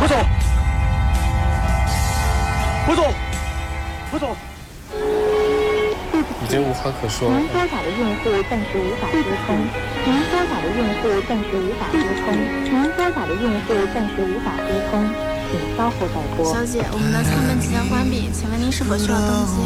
不走，不走，不走。 已经无话可说了。 您拨打的用户暂时无法接通。您拨打的用户暂时无法接通。您拨打的用户暂时无法接通，请稍后再拨。 小姐，我们的舱门即将关闭，请问您是否需要登机？